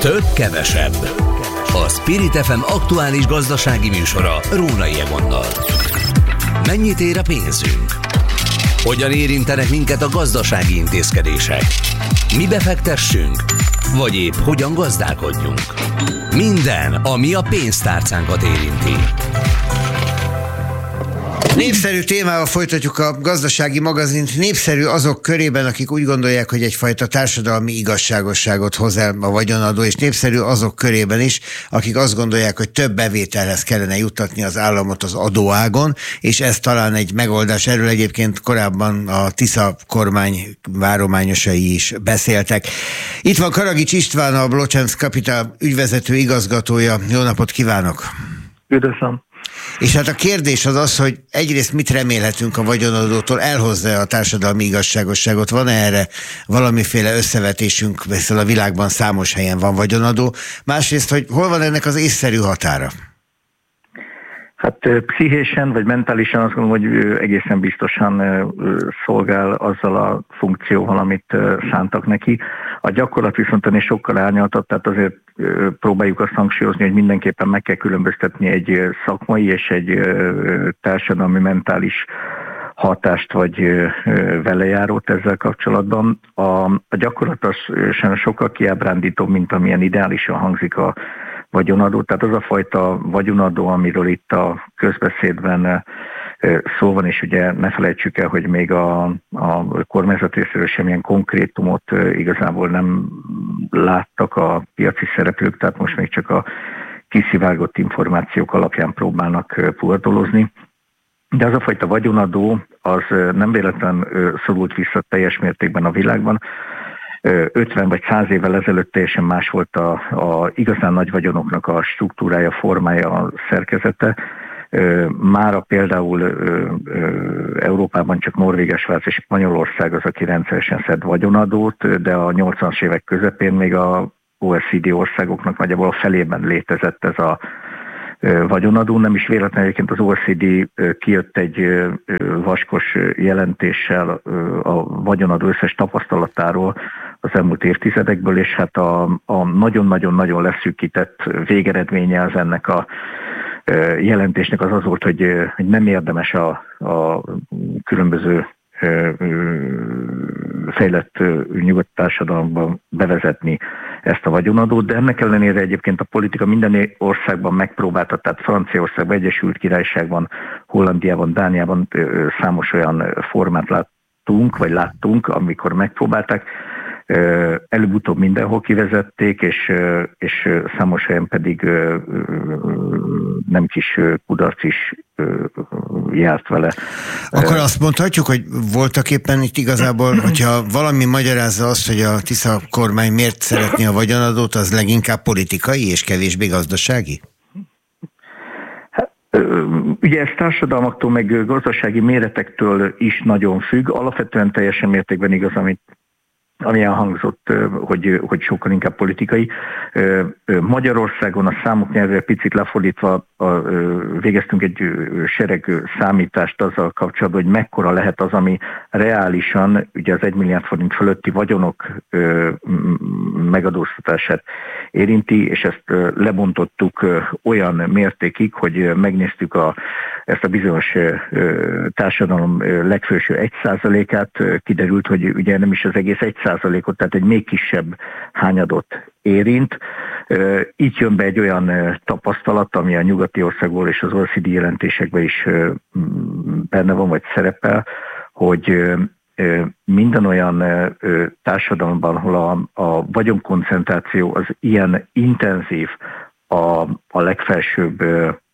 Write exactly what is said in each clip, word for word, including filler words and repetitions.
Több kevesebb. A Spirit ef em aktuális gazdasági műsora Rónai Egonnal. Mennyit ér a pénzünk? Hogyan érintenek minket a gazdasági intézkedések? Mi befektessünk? Vagy épp hogyan gazdálkodjunk? Minden, ami a pénztárcánkat érinti. Népszerű témával folytatjuk a gazdasági magazint. Népszerű azok körében, akik úgy gondolják, hogy egyfajta társadalmi igazságosságot hoz el a vagyonadó, és népszerű azok körében is, akik azt gondolják, hogy több bevételhez kellene juttatni az államot az adóágon, és ez talán egy megoldás. Erről egyébként korábban a Tisza kormány várományosai is beszéltek. Itt van Karagics István, a Blocsenz Capital ügyvezető igazgatója. Jó napot kívánok! Üdvözlöm! És hát a kérdés az az, hogy egyrészt mit remélhetünk a vagyonadótól, elhozza a társadalmi igazságosságot, van-e erre valamiféle összevetésünk, hiszen a világban számos helyen van vagyonadó, másrészt, hogy hol van ennek az észszerű határa? Hát pszichésen vagy mentálisan azt gondolom, hogy egészen biztosan szolgál azzal a funkcióval, amit szántak neki. A gyakorlat viszont ennél sokkal árnyaltabb, tehát azért próbáljuk azt hangsúlyozni, hogy mindenképpen meg kell különböztetni egy szakmai és egy társadalmi mentális hatást vagy velejárót ezzel kapcsolatban. A, a gyakorlat az sokkal kiábrándítóbb, mint amilyen ideálisan hangzik a vagyonadó. Tehát az a fajta vagyonadó, amiről itt a közbeszédben szó van, és ugye ne felejtsük el, hogy még a, a kormányzat részéről semmilyen konkrétumot igazából nem láttak a piaci szereplők, tehát most még csak a kiszivárgott információk alapján próbálnak puhatolozni. De az a fajta vagyonadó, az nem véletlen szorult vissza teljes mértékben a világban. ötven vagy száz évvel ezelőtt teljesen más volt a, a igazán nagy vagyonoknak a struktúrája, formája, a szerkezete. Mára például Európában csak Norvégia, Svájc és Spanyolország az, aki rendszeresen szed vagyonadót, de a nyolcvanas évek közepén még a o e cé dé országoknak nagyjából a felében létezett ez a vagyonadó. Nem is véletlenül egyébként az o e cé dé kijött egy vaskos jelentéssel a vagyonadó összes tapasztalatáról az elmúlt évtizedekből, és hát a, a nagyon-nagyon-nagyon leszűkített végeredménye az ennek a jelentésnek az az volt, hogy, hogy nem érdemes a, a különböző fejlett nyugodt társadalomban bevezetni ezt a vagyonadót, de ennek ellenére egyébként a politika minden országban megpróbálta, tehát Franciaországban, Egyesült Királyságban, Hollandiában, Dániában számos olyan formát láttunk, vagy láttunk, amikor megpróbálták, előbb-utóbb mindenhol kivezették, és, és számos helyen pedig nem kis kudarc is járt vele. Akkor azt mondhatjuk, hogy voltak éppen itt igazából, hogyha valami magyarázza azt, hogy a Tisza kormány miért szeretné a vagyonadót, az leginkább politikai és kevésbé gazdasági? Hát, ugye ez társadalmaktól, meg gazdasági méretektől is nagyon függ. Alapvetően teljesen mértékben igaz, amit ami elhangzott, hogy, hogy sokkal inkább politikai. Magyarországon a számok nyelvére picit lefordítva végeztünk egy sereg számítást azzal kapcsolatban, hogy mekkora lehet az, ami reálisan ugye az egy milliárd forint fölötti vagyonok megadóztatását érinti, és ezt lebontottuk olyan mértékig, hogy megnéztük a, ezt a bizonyos társadalom legfelső egy százalékát, kiderült, hogy ugye nem is az egész egy százalékot, tehát egy még kisebb hányadot érint. Így jön be egy olyan tapasztalat, ami a nyugati országból és az o e cé dé jelentésekben is benne van, vagy szerepel, hogy minden olyan társadalomban, ahol a, a vagyonkoncentráció az ilyen intenzív a, a legfelsőbb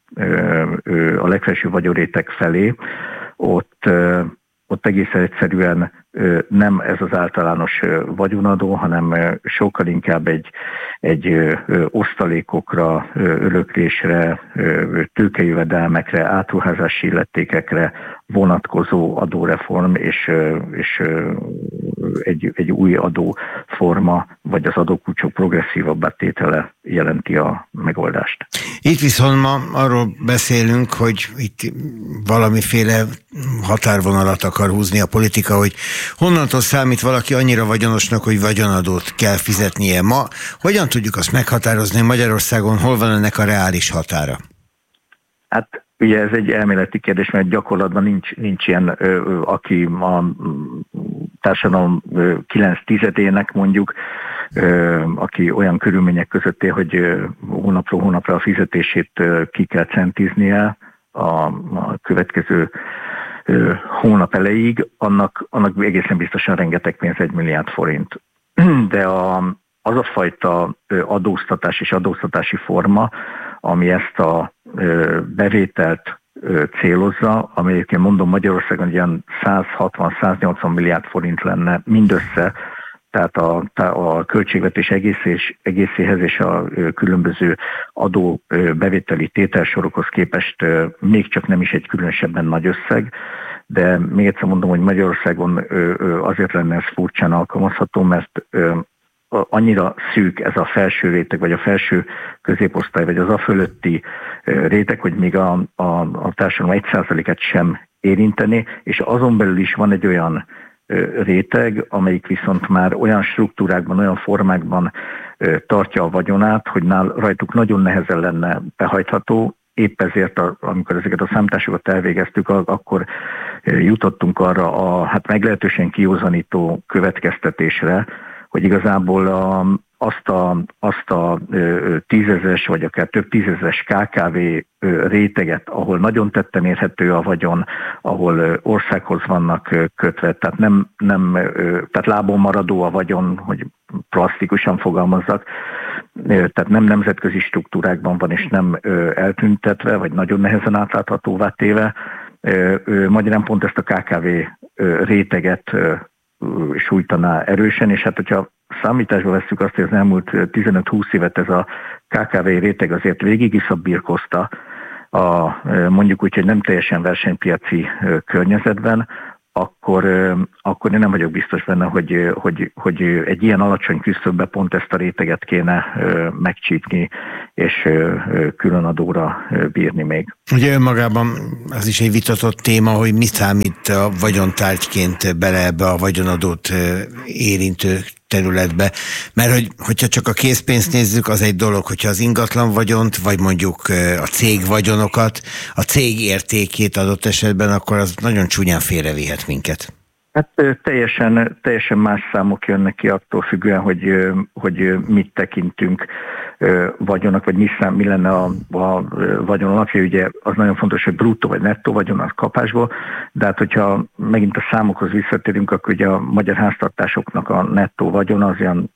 a legfelsőbb vagyonréteg felé, ott, ott egészen egyszerűen nem ez az általános vagyonadó, hanem sokkal inkább egy, egy osztalékokra, öröklésre, tőkejövedelmekre, átruházási illetékekre vonatkozó adóreform és, és egy, egy új adóforma, vagy az adókulcsok progresszívabb tétele jelenti a megoldást. Itt viszont ma arról beszélünk, hogy itt valamiféle határvonalat akar húzni a politika, hogy honnantól számít valaki annyira vagyonosnak, hogy vagyonadót kell fizetnie. Ma hogyan tudjuk azt meghatározni Magyarországon, hol van ennek a reális határa? Hát ugye ez egy elméleti kérdés, mert gyakorlatban nincs, nincs ilyen, ö, aki a társadalom kilenc tizedének mondjuk, ö, aki olyan körülmények között él, hogy ö, hónapról hónapra a fizetését ö, ki kell centiznie a, a következő ö, hónap elejéig, annak, annak egészen biztosan rengeteg pénz, egy milliárd forint. De a, az a fajta adóztatás és adóztatási forma, ami ezt a bevételt célozza, ami egyébként mondom Magyarországon ilyen száz hatvan-száznyolcvan milliárd forint lenne mindössze, tehát a, a költségvetés egészés, egészéhez és a különböző adó bevételi tételsorokhoz képest még csak nem is egy különösebben nagy összeg, de még egyszer mondom, hogy Magyarországon azért lenne ez furcsán alkalmazható, mert annyira szűk ez a felső réteg, vagy a felső középosztály, vagy az a fölötti réteg, hogy még a, a, a társadalom egy százalékát sem érinteni, és azon belül is van egy olyan réteg, amelyik viszont már olyan struktúrákban, olyan formákban tartja a vagyonát, hogy nál rajtuk nagyon nehezen lenne behajtható. Épp ezért, amikor ezeket a számításokat elvégeztük, akkor jutottunk arra a hát meglehetősen kiózanító következtetésre, hogy igazából a, azt a, azt a tízezres vagy akár több tízezres ká ká vé réteget, ahol nagyon tetten érhető a vagyon, ahol országhoz vannak kötve, tehát nem, nem tehát lábon maradó a vagyon, hogy plastikusan fogalmazzak, tehát nem nemzetközi struktúrákban van, és nem eltüntetve, vagy nagyon nehezen átláthatóvá téve. Magyarán pont ezt a ká ká vé réteget sújtaná erősen, és hát hogyha számításba vesszük azt, hogy az elmúlt tizenöt-húsz évet ez a ká ká vé réteg azért végig is birkozta, a, mondjuk úgy, hogy nem teljesen versenypiaci környezetben, akkor, akkor én nem vagyok biztos benne, hogy, hogy, hogy egy ilyen alacsony küszöbbe pont ezt a réteget kéne megcsípni, és külön adóra bírni még. Ugye önmagában az is egy vitatott téma, hogy mi számít a vagyontárgyként bele ebbe a vagyonadót érintő területbe, mert hogy, hogyha csak a készpénzt nézzük, az egy dolog, hogyha az ingatlan vagyont, vagy mondjuk a cég vagyonokat, a cég értékét adott esetben, akkor az nagyon csúnyán félrevihet minket. Hát teljesen, teljesen más számok jönnek ki attól függően, hogy, hogy mit tekintünk vagyonak, vagy mi, szám, mi lenne a, a vagyon alapja. Ugye az nagyon fontos, hogy bruttó vagy nettó vagyon az kapásból, de hát hogyha megint a számokhoz visszatérünk, akkor ugye a magyar háztartásoknak a nettó vagyon az olyan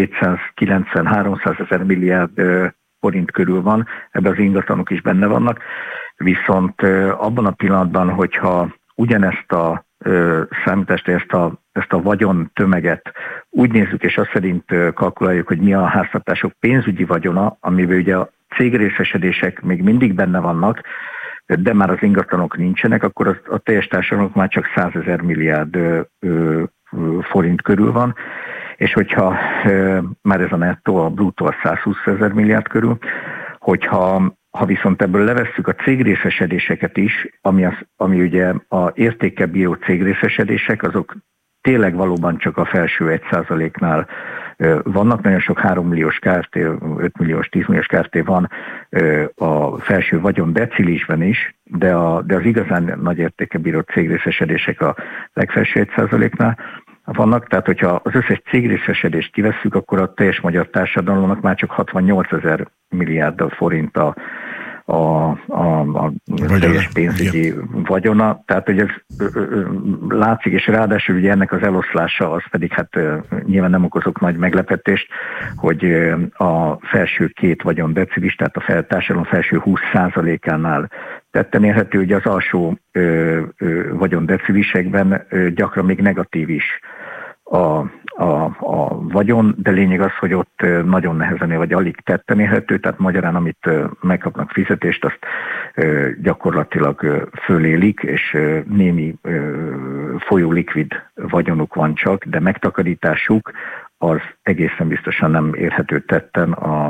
kétszázkilencven-háromszázezer milliárd forint körül van, ebben az ingatlanok is benne vannak, viszont abban a pillanatban, hogyha ugyanezt a számítást, ezt a, ezt a vagyon tömeget úgy nézzük, és azt szerint kalkuláljuk, hogy mi a háztartások pénzügyi vagyona, amiben ugye a cégrészesedések még mindig benne vannak, de már az ingatlanok nincsenek, akkor az, a teljes társadalomok már csak százezer milliárd ö, ö, forint körül van, és hogyha ö, már ez a nettó, a bruttó a százhúszezer milliárd körül, hogyha Ha viszont ebből levesszük a cégrészesedéseket is, ami, az, ami ugye a értékkel bíró cégrészesedések, azok tényleg valóban csak a felső egy százaléknál vannak. Nagyon sok három milliós kárté, öt milliós, tíz milliós kárté van a felső vagyon decilisben is, de, a, de az igazán nagy értékkel bíró cégrészesedések a legfelső egy százaléknál vannak. Tehát, hogyha az összes cégrészesedést kivesszük, akkor a teljes magyar társadalomnak már csak hatvannyolcezer milliárd forint a, a, a, a teljes pénzügyi vagyona. Tehát, hogy ez ö, ö, látszik, és ráadásul ugye ennek az eloszlása, az pedig hát ö, nyilván nem okozok nagy meglepetést, hogy ö, a felső két vagyon decilis, tehát a fel, társadalom felső húsz százalékánál tetten érhető, hogy az alsó ö, ö, vagyon decilisekben ö, gyakran még negatív is a, a, a vagyon, de lényeg az, hogy ott nagyon nehezen vagy alig tetten érhető, tehát magyarán amit megkapnak fizetést, azt gyakorlatilag fölélik, és némi folyó likvid vagyonuk van csak, de megtakarításuk az egészen biztosan nem érhető tetten a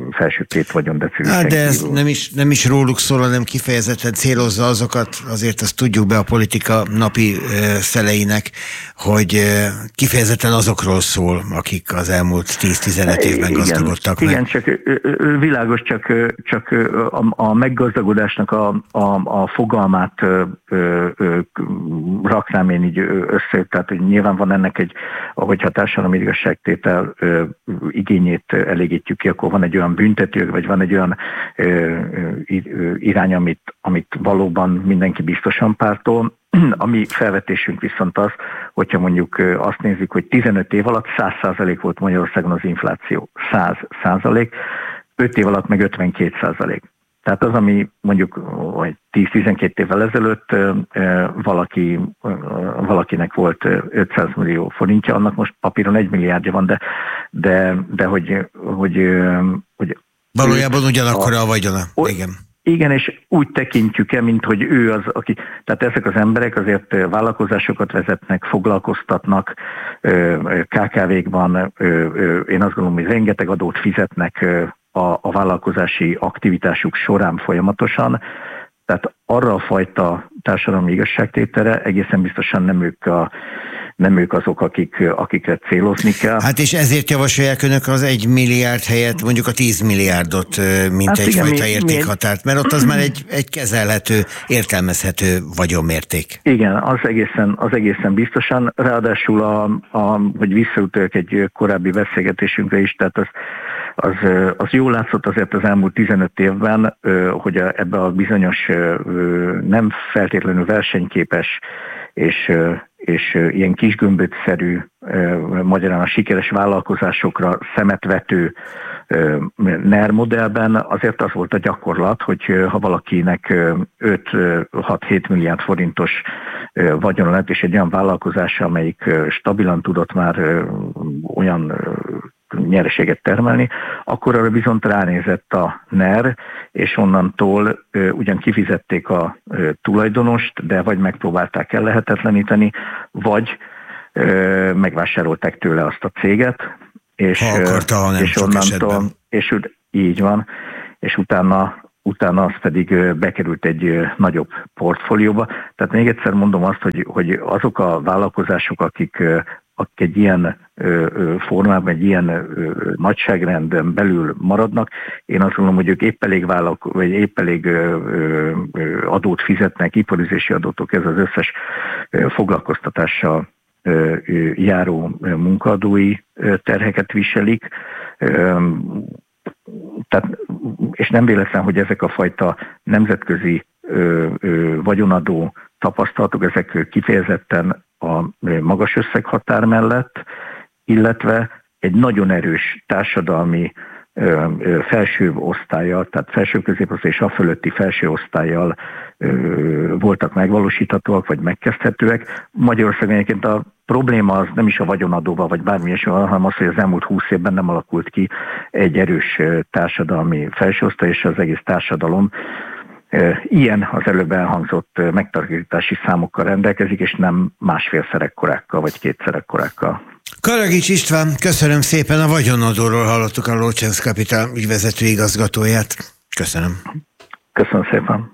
felső két vagyondecilisen Hát de ez kívül. nem is, nem is róluk szól, hanem kifejezetten célozza azokat, azért azt tudjuk be a politika napi uh, szeleinek, hogy uh, kifejezetten azokról szól, akik az elmúlt tíz-tizenöt évben igen, gazdagodtak igen, meg. csak világos, csak, csak a, a meggazdagodásnak a, a, a fogalmát ö, ö, raknám én így össze, tehát hogy nyilván van ennek egy, ahogyha társadalmi igazságtétel ö, igényét elégítjük ki, akkor van egy olyan büntető, vagy van egy olyan ö, ö, irány, amit, amit valóban mindenki biztosan pártol. A mi felvetésünk viszont az, hogyha mondjuk azt nézzük, hogy tizenöt év alatt száz százalék volt Magyarországon az infláció. száz százalék, öt év alatt meg ötvenkét százalék. Tehát az, ami mondjuk tíz-tizenkét évvel ezelőtt valaki, valakinek volt ötszáz millió forintja, annak most papíron egy milliárdja van, de, de, de hogy, hogy, hogy valójában ugyanakkora a vagyona. Igen. Igen, és úgy tekintjük-e, mint hogy ő az, aki... Tehát ezek az emberek azért vállalkozásokat vezetnek, foglalkoztatnak, ká ká vékban, én azt gondolom, hogy rengeteg adót fizetnek a, a vállalkozási aktivitásuk során folyamatosan, tehát arra a fajta társadalmi igazságtételre egészen biztosan nem ők a nem ők azok, akik, akikre célozni kell. Hát és ezért javasolják önök az egy milliárd helyett mondjuk a tíz milliárdot, mint hát egyfajta értékhatárt, mert ott az már egy, egy kezelhető, értelmezhető vagyonmérték. Igen, az egészen, az egészen biztosan, ráadásul a, a, hogy visszautaljak egy korábbi beszélgetésünkre is, tehát az, az, az jól látszott azért az elmúlt tizenöt évben, hogy ebbe a bizonyos nem feltétlenül versenyképes és, és ilyen kisgömbötszerű, magyarán a sikeres vállalkozásokra szemetvető NER modellben azért az volt a gyakorlat, hogy ha valakinek öt-hat-hét milliárd forintos vagyona lett, és egy olyan vállalkozása, amelyik stabilan tudott már olyan nyereséget termelni, akkor arra viszont ránézett a NER, és onnantól ö, ugyan kifizették a ö, tulajdonost, de vagy megpróbálták ellehetetleníteni, vagy ö, megvásárolták tőle azt a céget, és, ha akarta, ha nem, és onnantól, és így van, és utána utána az pedig bekerült egy nagyobb portfólióba. Tehát még egyszer mondom azt, hogy, hogy azok a vállalkozások, akik, akik egy ilyen formában, egy ilyen nagyságrenden belül maradnak, én azt gondolom, hogy ők épp elég, vállalko- vagy épp elég adót fizetnek, iparüzési adótól ez az összes foglalkoztatással járó munkaadói terheket viselik. Tehát, és nem véletlen, hogy ezek a fajta nemzetközi ö, ö, vagyonadó tapasztalatok, ezek kifejezetten a magas összeghatár mellett, illetve egy nagyon erős társadalmi ö, ö, felső osztállyal, tehát felső középosztály és a fölötti felső osztállyal ö, voltak megvalósíthatóak, vagy megkezdhetőek. Magyarországon egyébként a probléma az nem is a vagyonadóval, vagy bármi is van, hanem az, hogy az elmúlt húsz évben nem alakult ki egy erős társadalmi felsőosztály, és az egész társadalom ilyen az előbb elhangzott megtakarítási számokkal rendelkezik, és nem másfélszer ekkorákkal, vagy kétszer ekkorákkal. Karagics István, köszönöm szépen, a vagyonadóról hallottuk a Lóczenc Capital ügyvezető igazgatóját. Köszönöm. Köszönöm szépen.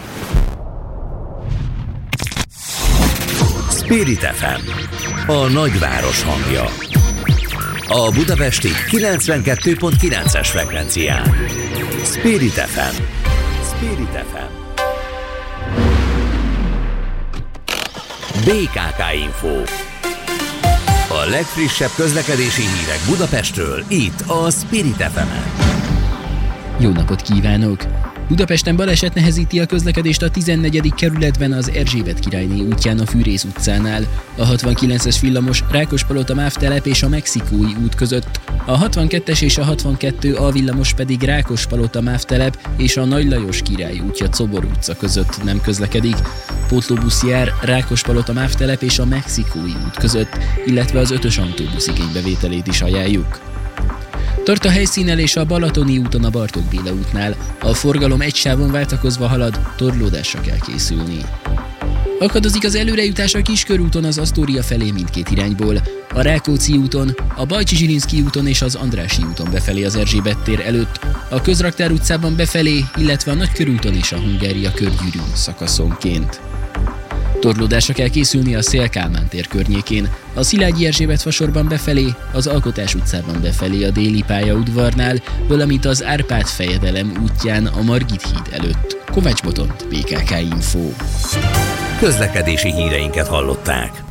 Spirit ef em, a nagyváros hangja. A budapesti kilencvenkettő pont kilences frekvencián. Spirit ef em. Spirit ef em. bé ká ká Info. A legfrissebb közlekedési hírek Budapestről, itt a Spirit ef emen. Jó napot kívánok! Budapesten baleset nehezíti a közlekedést a tizennegyedik kerületben az Erzsébet királyné útján a Fűrész utcánál, a hatvankilences villamos Rákospalota MÁV telep és a Mexikói út között, a hatvankettes és a hatvankettő A villamos pedig Rákospalota MÁV telep és a Nagy Lajos Király útja Czobor utca között nem közlekedik. Pótlóbusz jár Rákospalota MÁV telep és a Mexikói út között, illetve az ötös autóbusz igénybevételét is ajánljuk. Tart a helyszínelés a Balatoni úton a Bartók Béla útnál. A forgalom egy sávon váltakozva halad, torlódásra kell készülni. Akadozik az előrejutás a Kiskörúton az Asztória felé mindkét irányból, a Rákóczi úton, a Bajcsy-Zsilinszky úton és az Andrássy úton befelé az Erzsébet tér előtt, a Közraktár utcában befelé, illetve a Nagykörúton és a Hungária körgyűrűn szakaszonként. Torlódásra kell készülni a Széll-Kálmán tér környékén, a Szilágyi Erzsébet fasorban befelé, az Alkotás utcában befelé a Déli pályaudvarnál, valamint az Árpád fejedelem útján a Margit híd előtt. Kovács Botont, bé ká ká Info. Közlekedési híreinket hallották.